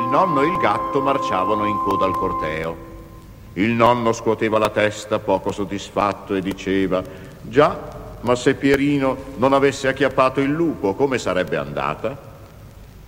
nonno e il gatto marciavano in coda al corteo. Il nonno scuoteva la testa poco soddisfatto e diceva: già, ma se Pierino non avesse acchiappato il lupo, come sarebbe andata?